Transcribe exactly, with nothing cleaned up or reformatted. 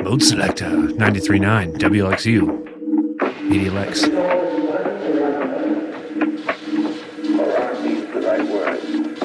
Mode Selector, ninety-three point nine, W L X U, Media Lex. Alarm means the right word.